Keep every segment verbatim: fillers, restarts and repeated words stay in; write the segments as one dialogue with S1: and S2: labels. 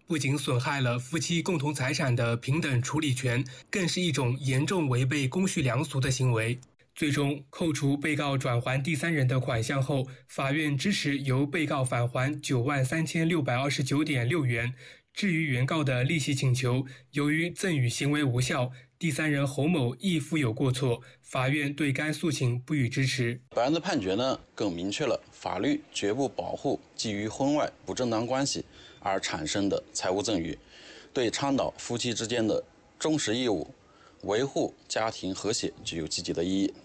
S1: 不仅损害了夫妻共同财产的平等处理权，更是一种严重违背公序良俗的行为。最终扣除被告转还第三人的款项后，法院支持由被告返还九万三千六百二十九点六元。至于原告的利息请求，由于赠与行为无效，第三人侯某亦负有过错，法院对该诉请不予支持。
S2: 本案的判决呢，更明确了法律绝不保护基于婚外不正当关系而产生的财物赠与，对倡导夫妻之间的忠实义务、维护家庭和谐具有积极的意义。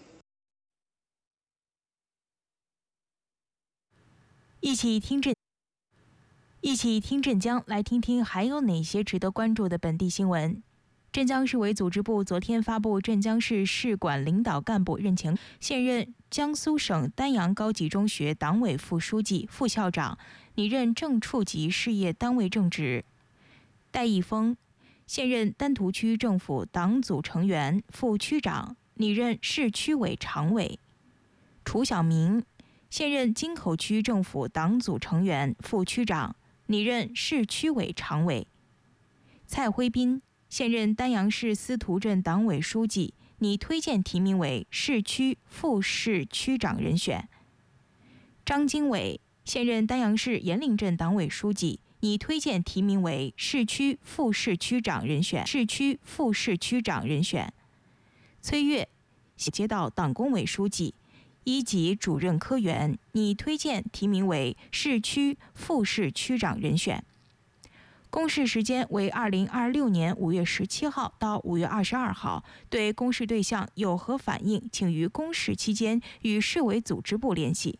S3: 一起听镇，一起听镇江，来听听还有哪些值得关注的本地新闻。镇江市委组织部昨天发布镇江市市管领导干部任前，现任江苏省丹阳高级中学党委副书记、副校长，拟任正处级事业单位正职。戴义峰，现任丹徒区政府党组成员、副区长，拟任市区委常委。楚晓明，现任京口区政府党组成员、副区长，拟任市区委常委。蔡辉斌，现任丹阳市司徒镇党委书记，拟推荐提名为市区副市区长人选。张经纬，现任丹阳市延陵镇党委书记，拟推荐提名为市区副市区长人选。市区副市区长人选。崔月，街道党工委书记，一级主任科员，拟推荐提名为市区副市区长人选。公示时间为二零二六年五月十七号到五月二十二号。对公示对象有何反映，请于公示期间与市委组织部联系。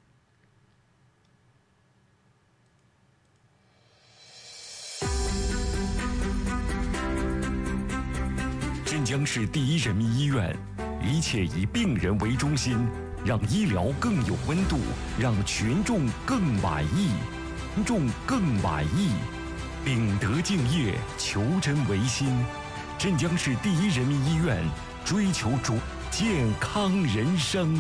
S4: 镇江市第一人民医院，一切以病人为中心，让医疗更有温度，让群众更满意，群众更满意。秉德敬业，求真为心。镇江市第一人民医院，追求主健康人生。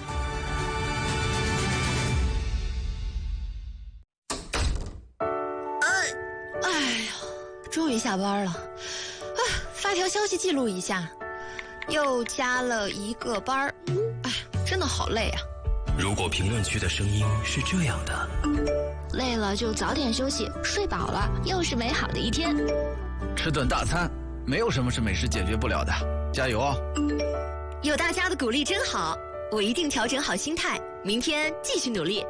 S5: 哎呀，终于下班了啊！发条消息记录一下，又加了一个班儿。哎，真的好累啊！
S6: 如果评论区的声音是这样的，
S7: 累了就早点休息，睡饱了又是美好的一天。
S8: 吃顿大餐，没有什么是美食解决不了的，加油哦！
S5: 有大家的鼓励真好，我一定调整好心态，明天继续努力。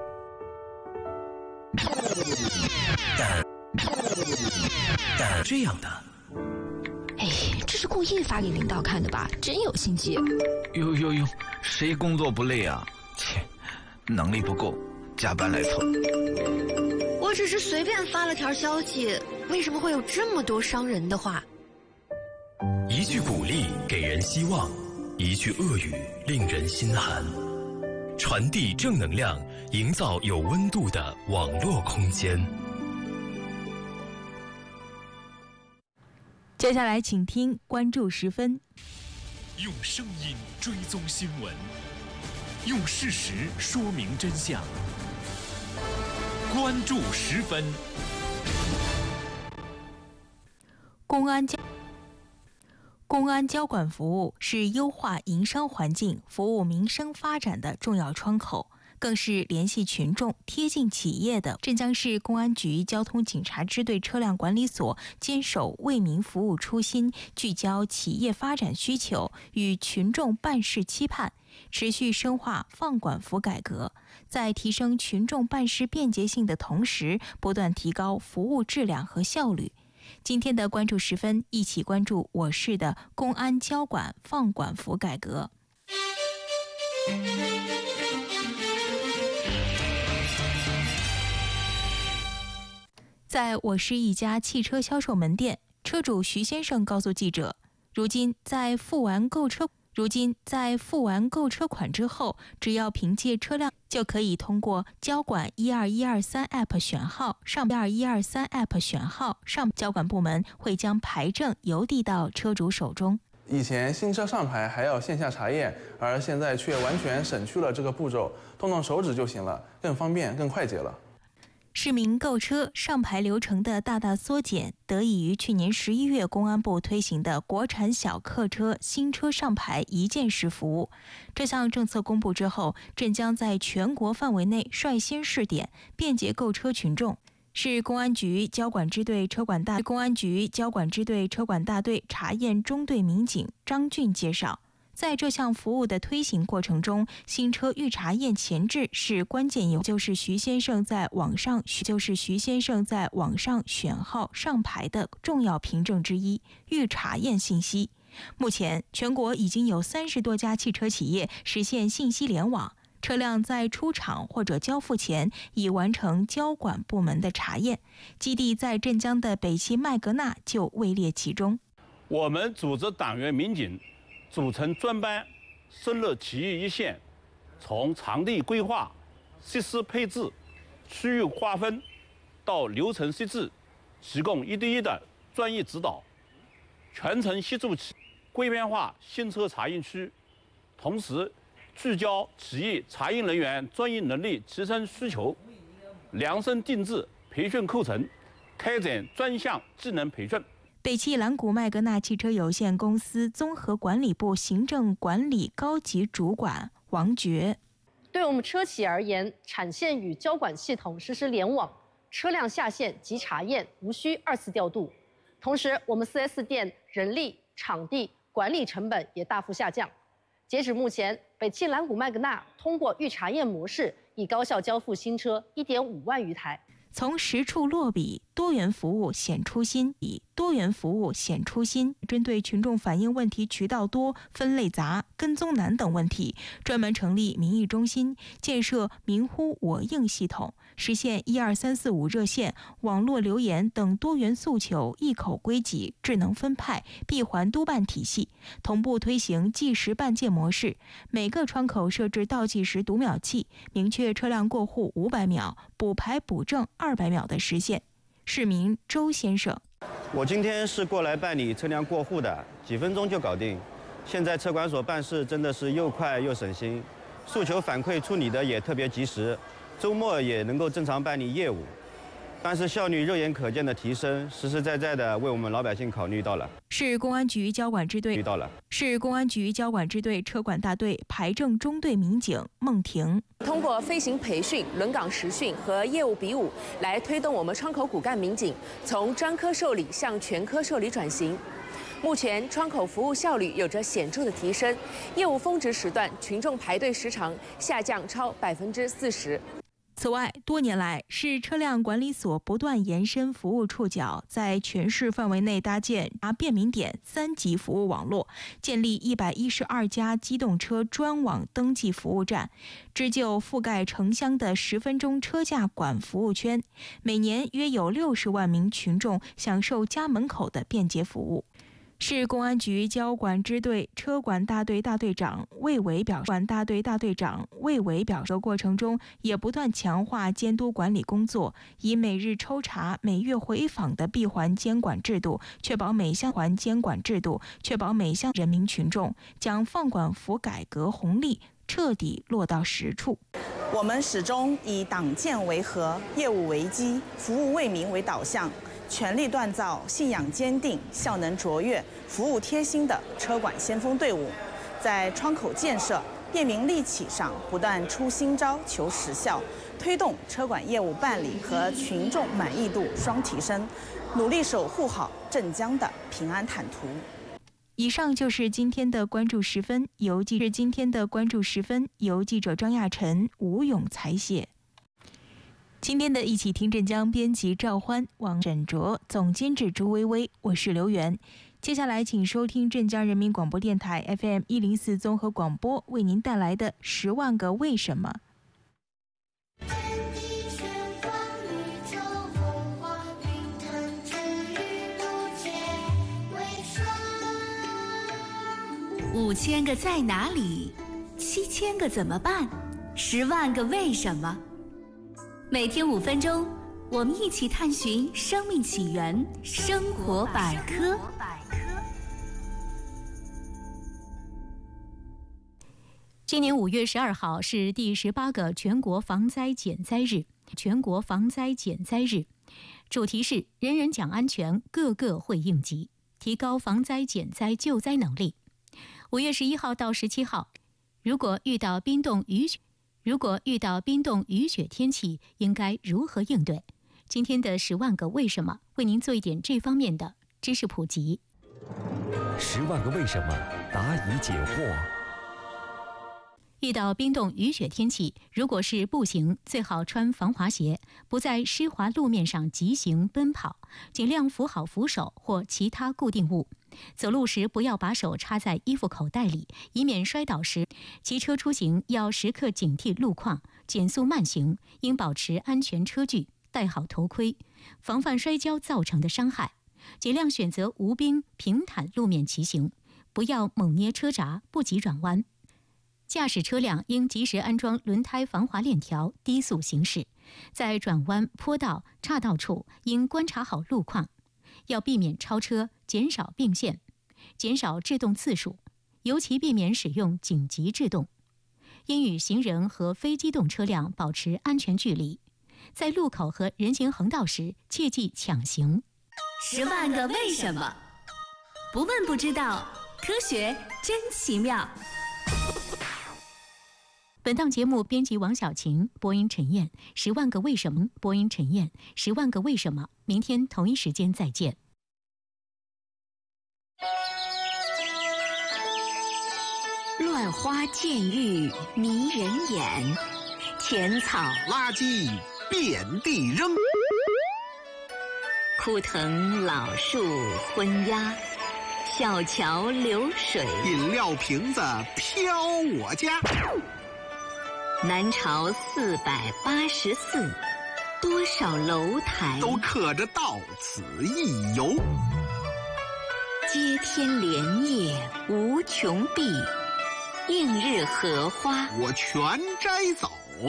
S6: 但但这样的，
S7: 哎，这是故意发给领导看的吧？真有心机！
S8: 呦呦呦，谁工作不累啊？切，能力不够，加班来凑。
S5: 我只是随便发了条消息，为什么会有这么多伤人的话？
S6: 一句鼓励给人希望，一句恶语令人心寒。传递正能量，营造有温度的网络空间。
S3: 接下来请听关注十分。
S4: 用声音追踪新闻，用事实说明真相。关注十分。
S3: 公安交公安交管服务是优化营商环境、服务民生发展的重要窗口，更是联系群众、贴近企业的。镇江市公安局交通警察支队车辆管理所坚守为民服务初心，聚焦企业发展需求与群众办事期盼，持续深化放管服改革，在提升群众办事便捷性的同时，不断提高服务质量和效率。今天的关注十分，一起关注我市的公安交管放管服改革。在我市一家汽车销售门店，车主徐先生告诉记者，如今在付完购车如今在付完购车款之后，只要凭借车辆就可以通过交管一二一二三 App 选号上一二一二三 App 选号上，交管部门会将牌证邮递到车主手中。
S9: 以前新车上牌还要线下查验，而现在却完全省去了这个步骤，动动手指就行了，更方便更快捷了。
S3: 市民购车上牌流程的大大缩减，得益于去年十一月公安部推行的国产小客车新车上牌一键式服务。这项政策公布之后，镇江在全国范围内率先试点，便捷购车群众。市公安局交管支队车管大公安局交管支队车管大队查验中队民警张俊介绍，在这项服务的推行过程中，新车预查验前置是关键一环，就是徐先生在网上就是徐先生在网上选号上牌的重要凭证之一——预查验信息。目前，全国已经有三十多家汽车企业实现信息联网，车辆在出厂或者交付前已完成交管部门的查验。基地在镇江的北汽麦格纳就位列其中。
S10: 我们组织党员民警组成专班，深入企业一线，从场地规划、设施配置、区域划分到流程设置，提供一对一的专业指导，全程协助企业规范化新车查验区，同时聚焦企业查验人员专业能力提升需求，量身定制培训课程，开展专项技能培训。
S3: 北汽蓝谷麦格纳汽车有限公司综合管理部行政管理高级主管王珏：
S11: 对我们车企而言，产线与交管系统实施联网，车辆下线及查验无需二次调度。同时，我们 四 S 店人力、场地、管理成本也大幅下降。截止目前，北汽蓝谷麦格纳通过预查验模式，已高效交付新车 一点五万余台。
S3: 从实处落笔，多元服务显出新，以多元服务显出新。针对群众反映问题渠道多、分类杂、跟踪难等问题，专门成立民意中心，建设民呼我应系统，实现一二三四五热线、网络留言等多元诉求一口归集、智能分派、闭环督办体系，同步推行计时办件模式，每个窗口设置倒计时读秒器，明确车辆过户五百秒、补牌补证二百秒的时限。市民周先生：
S12: 我今天是过来办理车辆过户的，几分钟就搞定。现在车管所办事真的是又快又省心，诉求反馈处理的也特别及时，周末也能够正常办理业务，办事效率肉眼可见的提升，实实在在的为我们老百姓考虑到了。
S3: 市公安局交管支队
S12: 到了。
S3: 市公安局交管支队车管大队排政中队民警孟婷：
S13: 通过飞行培训、轮岗实训和业务比武，来推动我们窗口骨干民警从专科受理向全科受理转型。目前，窗口服务效率有着显著的提升，业务峰值时段群众排队时长下降超百分之四十。
S3: 此外，多年来，市车辆管理所不断延伸服务触角，在全市范围内搭建便民点三级服务网络，建立一百一十二家机动车专网登记服务站，织就覆盖城乡的十分钟车驾管服务圈，每年约有六十万名群众享受家门口的便捷服务。市公安局交管支队车管大队大队长魏伟表示，管大队大队长魏伟表示，过程中也不断强化监督管理工作，以每日抽查、每月回访的闭环监管制度，确保每项环监管制度，确保每项人民群众将放管服改革红利彻底落到实处。
S14: 我们始终以党建为核、业务为基、服务为民为导向，全力锻造信仰坚定、效能卓越、服务贴心的车管先锋队伍，在窗口建设、便民利企上不断出新招、求实效，推动车管业务办理和群众满意度双提升，努力守护好镇江的平安坦途。
S3: 以上就是今天的关注十分，由记者今天的关注十分由记者张亚晨、吴勇采写。今天的一起听镇江编辑赵欢、王沈卓，总监制朱微微，我是刘源。接下来请收听镇江人民广播电台 F M 一零四综合广播为您带来的《十万个为什么》。
S15: 五千个在哪里？七千个怎么办？十万个为什么？每天五分钟，我们一起探寻生命起源，生活百科。
S16: 今年五月十二号是第十八个全国防灾减灾日。 全国防灾减灾日，主题是人人讲安全，个个会应急，提高防灾减灾救灾能力。五月十一号到十七号，如果遇到冰冻雨雪，如果遇到冰冻雨雪天气，应该如何应对？今天的十万个为什么，为您做一点这方面的知识普及。
S4: 十万个为什么，答疑解惑。
S16: 遇到冰冻雨雪天气，如果是步行，最好穿防滑鞋，不在湿滑路面上疾行奔跑，尽量扶好扶手或其他固定物。走路时不要把手插在衣服口袋里，以免摔倒时。骑车出行要时刻警惕路况，减速慢行，应保持安全车距，戴好头盔，防范摔跤造成的伤害。尽量选择无冰平坦路面骑行，不要猛捏车闸，不急转弯。驾驶车辆应及时安装轮胎防滑链条，低速行驶。在转弯、坡道、岔道处应观察好路况，要避免超车，减少并线，减少制动次数，尤其避免使用紧急制动。应与行人和非机动车辆保持安全距离。在路口和人行横道时，切忌抢行。
S15: 十万个为什么，不问不知道，科学真奇妙。
S16: 本档节目编辑王小晴，播音陈燕。十万个为什么，播音陈燕。十万个为什么，明天同一时间再见。
S17: 乱花渐欲迷人眼，浅草
S18: 垃圾遍地扔，
S17: 枯藤老树昏鸦，小桥流水，
S18: 饮料瓶子飘我家。
S17: 南朝四百八十寺，多少楼台
S18: 都刻着到此一游。
S17: 接天莲叶无穷碧，映日荷花
S18: 我全摘走。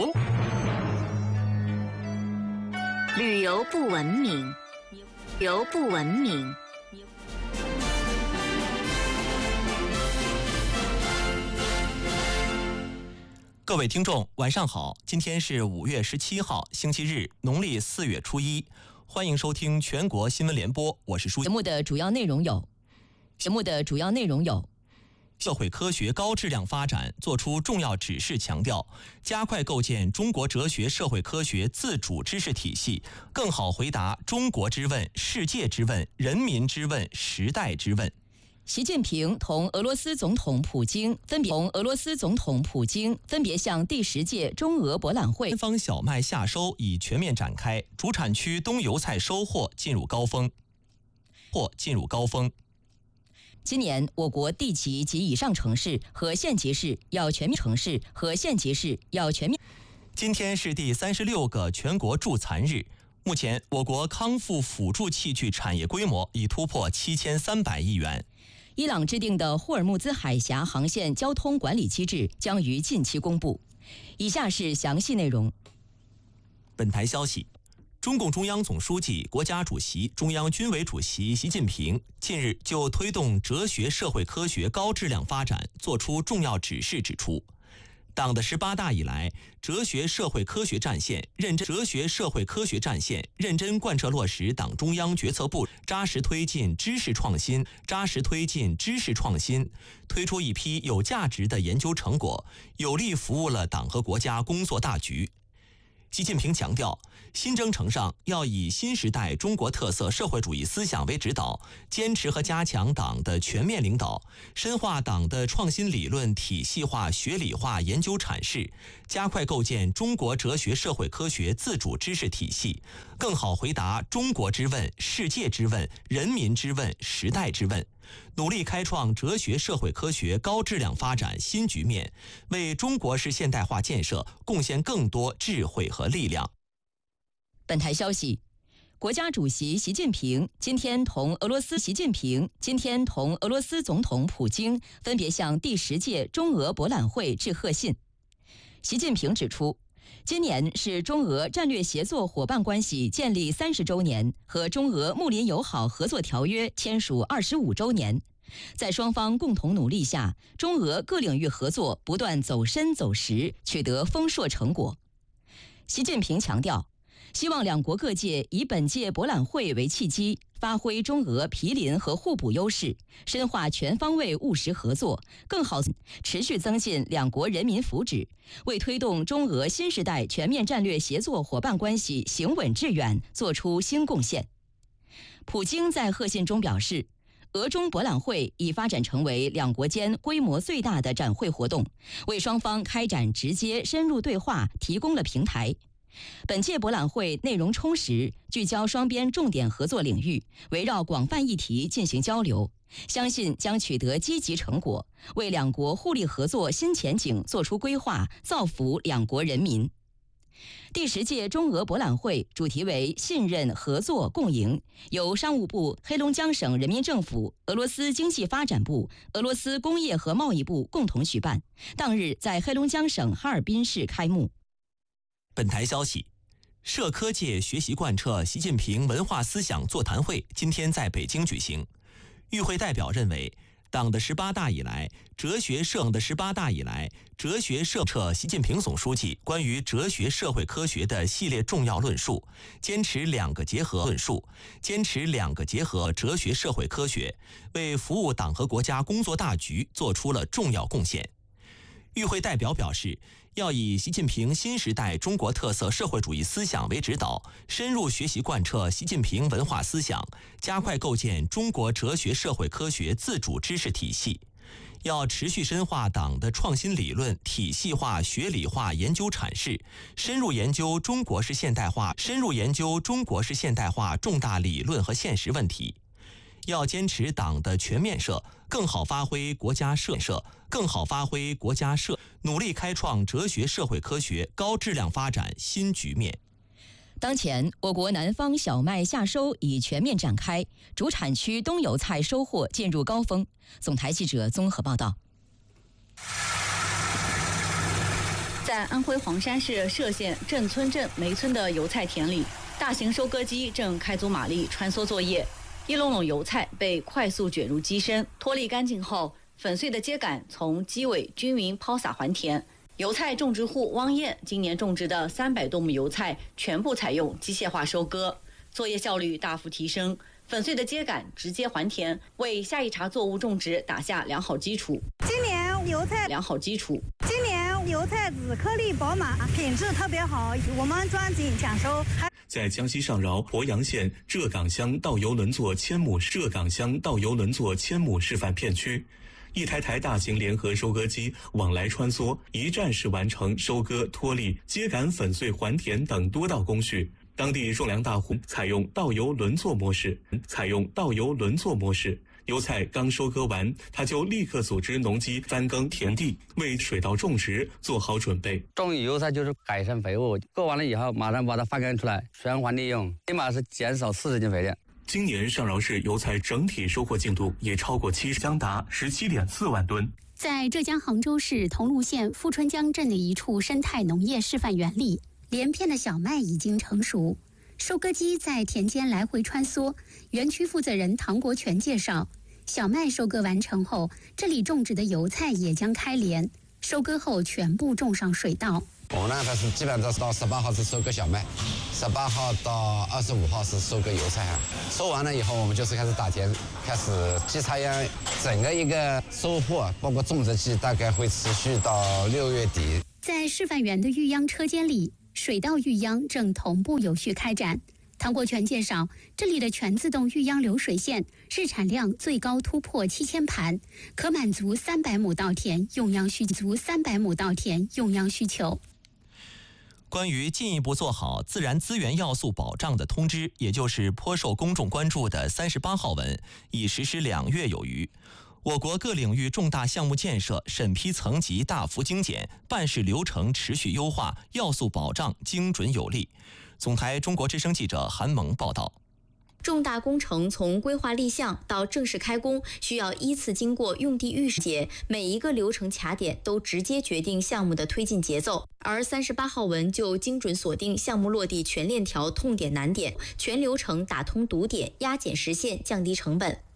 S17: 旅游不文明，旅游不文明。
S19: 各位听众，晚上好！今天是五月十七号，星期日，农历四月初一。欢迎收听全国新闻联播，我是舒。
S20: 节目的主要内容有：节目的主要内容有。
S19: 社会科学高质量发展作出重要指示，强调加快构建中国哲学社会科学自主知识体系，更好回答中国之问、世界之问、人民之问、时代之问。
S20: 习近平同俄罗斯总统普京分别同俄罗斯总统普京分别向第十届中俄博览会。
S19: 南方小麦夏收已全面展开，主产区冬油菜收获进入高峰。或进入高峰。
S20: 今年，我国地级及以上城市和县级市要全面城市和县级市要全面。
S19: 今天是第三十六个全国助残日。目前，我国康复辅助器具产业规模已突破七千三百亿元。
S20: 伊朗制定的霍尔木兹海峡航线交通管理机制将于近期公布。以下是详细内容。
S19: 本台消息。中共中央总书记、国家主席、中央军委主席习近平近日就推动哲学社会科学高质量发展作出重要指示，指出，党的十八大以来，哲学社会科学战线认真哲学社会科学战线认真贯彻落实党中央决策部扎实推进知识创新，扎实推进知识创新，推出一批有价值的研究成果，有力服务了党和国家工作大局。习近平强调，新征程上要以新时代中国特色社会主义思想为指导，坚持和加强党的全面领导，深化党的创新理论体系化、学理化研究阐释，加快构建中国哲学社会科学自主知识体系，更好回答中国之问、世界之问、人民之问、时代之问，努力开创哲学社会科学高质量发展新局面，为中国式现代化建设贡献更多智慧和力量。
S20: 本台消息，国家主席习近平今天同俄罗斯习近平今天同俄罗斯总统普京分别向第十届中俄博览会致贺信。习近平指出，今年是中俄战略协作伙伴关系建立三十周年和中俄睦邻友好合作条约签署二十五周年，在双方共同努力下，中俄各领域合作不断走深走实，取得丰硕成果。 习近平强调，希望两国各界以本届博览会为契机，发挥中俄毗邻和互补优势，深化全方位务实合作，更好持续增进两国人民福祉，为推动中俄新时代全面战略协作伙伴关系行稳致远作出新贡献。普京在贺信中表示，俄中博览会已发展成为两国间规模最大的展会活动，为双方开展直接深入对话提供了平台。本届博览会内容充实，聚焦双边重点合作领域，围绕广泛议题进行交流，相信将取得积极成果，为两国互利合作新前景作出规划，造福两国人民。第十届中俄博览会主题为信任、合作、共赢，由商务部、黑龙江省人民政府、俄罗斯经济发展部、俄罗斯工业和贸易部共同举办，当日在黑龙江省哈尔滨市开幕。
S19: 本台消息，社科界学习贯彻习近平文化思想座谈会今天在北京举行。与会代表认为，党的十八大以来，哲学社的十八大以来，哲学社彻习近平总书记关于哲学社会科学的系列重要论述，坚持两个结合论述，坚持两个结合哲学社会科学，为服务党和国家工作大局做出了重要贡献。与会代表表示，要以习近平新时代中国特色社会主义思想为指导，深入学习贯彻习近平文化思想，加快构建中国哲学社会科学自主知识体系。要持续深化党的创新理论体系化、学理化研究阐释，深入研究中国式现代化，深入研究中国式现代化重大理论和现实问题。要坚持党的全面社，更好发挥国家社社，更好发挥国家社，努力开创哲学社会科学高质量发展新局面。
S20: 当前，我国南方小麦夏收已全面展开，主产区冬油菜收获进入高峰。总台记者综合报道。
S21: 在安徽黄山市歙县镇村镇梅村的油菜田里，大型收割机正开足马力穿梭作业。一垄垄油菜被快速卷入机身，脱粒干净后，粉碎的秸秆从机尾均匀抛洒还田。油菜种植户汪燕今年种植的三百多亩油菜全部采用机械化收割，作业效率大幅提升，粉碎的秸秆直接还田，为下一茬作物种植打下良好基础。
S22: 今年油菜
S21: 良好基础。
S22: 今年油菜籽颗粒饱满，品质特别好，我们抓紧抢收。
S23: 在江西上饶鄱阳县浙岗乡到油轮座千亩浙岗乡到油轮座千亩示范片区，一台台大型联合收割机往来穿梭，一站式完成收割、脱粒、秸秆粉碎、还田等多道工序。当地种粮大户采用倒油轮作模式，采用倒油轮作模式。油菜刚收割完，他就立刻组织农机翻耕田地，为水稻种植做好准备。
S24: 种油菜就是改善肥物，割完了以后马上把它翻耕出来，循环利用，起码是减少四十斤肥料。
S23: 今年上饶市油菜整体收获进度也超过七十，将达十七点四万吨。
S25: 在浙江杭州市桐庐县富春江镇的一处生态农业示范园里，连片的小麦已经成熟，收割机在田间来回穿梭。园区负责人唐国全介绍，小麦收割完成后，这里种植的油菜也将开镰，收割后全部种上水稻。
S26: 我们呢，它是基本上到十八号是收割小麦，十八号到二十五号是收割油菜啊。收完了以后，我们就是开始打田，开始稽插秧。整个一个收获，包括种植期，大概会持续到六月底。
S25: 在示范园的育秧车间里，水稻育秧正同步有序开展。唐国全介绍，这里的全自动育秧流水线日产量最高突破七千盘，可满足三百亩稻田用秧需足三百亩稻田用秧需求。
S19: 关于进一步做好自然资源要素保障的通知，也就是颇受公众关注的三十八号文，已实施两月有余。我国各领域重大项目建设审批层级大幅精简，办事流程持续优化，要素保障精准有力。总台中国之声记者韩萌报道。
S27: 重大工程从规划立项到正式开工，需要依次经过用地预审，每一个流程卡点都直接决定项目的推进节奏。而三十八号文就精准锁定项目落地全链条痛点难点，全流程打通堵点，压减实现，降低成本。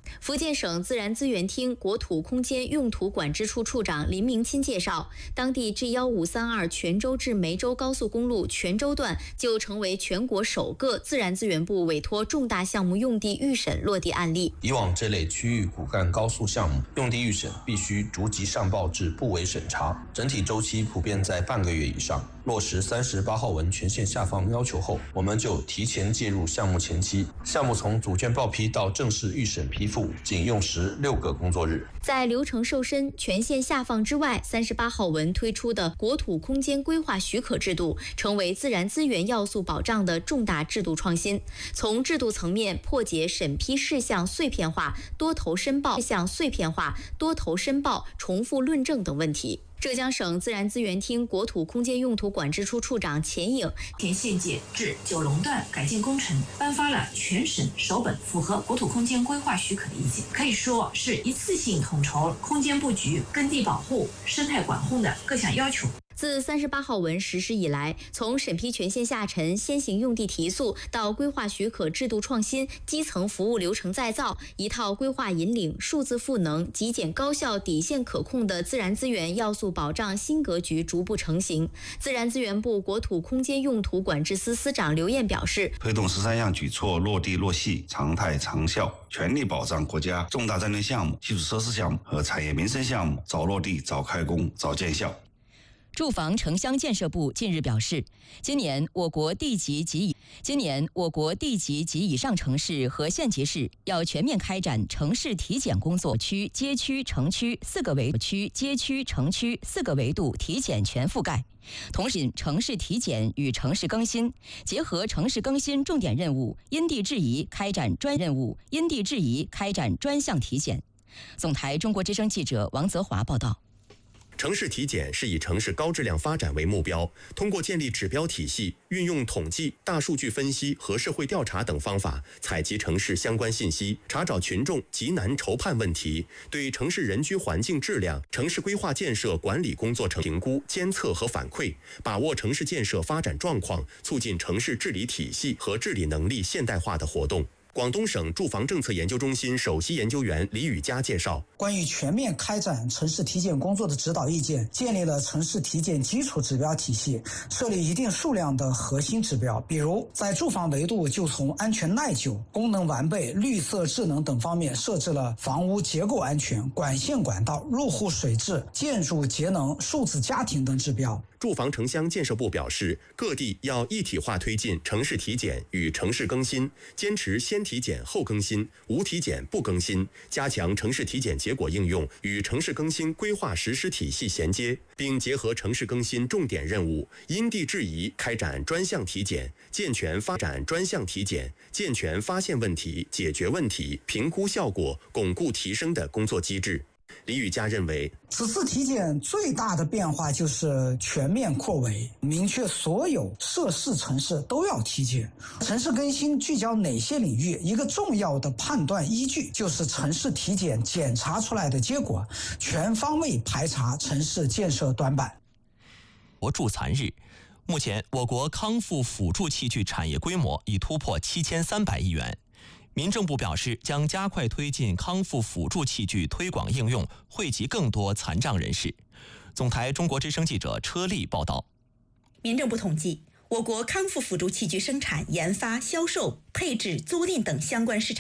S27: 福建省自然资源厅国土空间用途管制处处长林明钦介绍，当地 G 一五三二泉州至梅州高速公路泉州段就成为全国首个自然资源部委托重大项目用地预审落地案例。
S1: 以往这类区域骨干高速项目用地预审必须逐级上报至部委审查，整体周期普遍在半个月以上。落实三十八号文权限下放要求后，我们就提前介入项目前期，项目从组件报批到正式预审批复仅用时六个工作日。
S27: 在流程瘦身、权限下放之外，三十八号文推出的国土空间规划许可制度，成为自然资源要素保障的重大制度创新。从制度层面破解审批事项碎片化、多头申报事项碎片化、多头申报、重复论证等问题。浙江省自然资源厅国土空间用途管制处处长钱颖，
S2: 田县界至九龙段改建工程颁发了全省首本符合国土空间规划许可的意见，可以说是一次性统筹空间布局、耕地保护、生态管控的各项要求。
S27: 自三十八号文实施以来，从审批权限下沉、先行用地提速到规划许可制度创新、基层服务流程再造，一套规划引领、数字赋能、极简高效、底线可控的自然资源要素保障新格局逐步成型。自然资源部国土空间用途管制司司长刘燕表示，
S5: 推动十三项举措落地落细、常态长效，全力保障国家重大战略项目、基础设施项目和产业民生项目早落地、早开工、早见效。
S20: 住房城乡建设部近日表示，今年我国地级及以今年我国地级及以上城市和县级市要全面开展城市体检工作，区、街区、城区四个维度区、街区、城区四个维度体检全覆盖。同时，城市体检与城市更新，结合城市更新重点任务，因地制宜开展专任务，因地制宜开展专项体检。总台中国之声记者王泽华报道。
S6: 城市体检是以城市高质量发展为目标，通过建立指标体系，运用统计、大数据分析和社会调查等方法，采集城市相关信息，查找群众急难愁盼问题，对城市人居环境质量、城市规划建设管理工作成评估、监测和反馈，把握城市建设发展状况，促进城市治理体系和治理能力现代化的活动。广东省住房政策研究中心首席研究员李宇佳介绍，
S7: 关于全面开展城市体检工作的指导意见，建立了城市体检基础指标体系，设立一定数量的核心指标，比如在住房维度就从安全耐久、功能完备、绿色智能等方面设置了房屋结构安全、管线管道、入户水质、建筑节能、数字家庭等指标。
S6: 住房城乡建设部表示，各地要一体化推进城市体检与城市更新，坚持先体检后更新，无体检不更新，加强城市体检结果应用与城市更新规划实施体系衔接，并结合城市更新重点任务，因地制宜开展专项体检，健全发展专项体检，健全发现问题、解决问题、评估效果、巩固提升的工作机制。李宇佳认为，
S7: 此次体检最大的变化就是全面扩围，明确所有涉事城市都要体检。城市更新聚焦哪些领域？一个重要的判断依据就是城市体检检查出来的结果，全方位排查城市建设短板。
S19: 国助残日，目前我国康复辅助器具产业规模已突破七千三百亿元。民政部表示，将加快推进康复辅助器具推广应用，惠及更多残障人士。总台中国之声记者车丽报道。
S8: 民政部统计，我国康复辅助器具生产、研发、销售、配置、租赁等相关市场